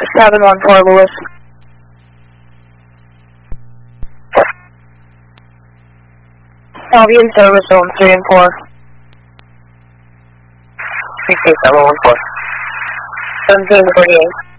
714 Lewis. I'll be in service zone 3 and 4. 6714. 17 to 48.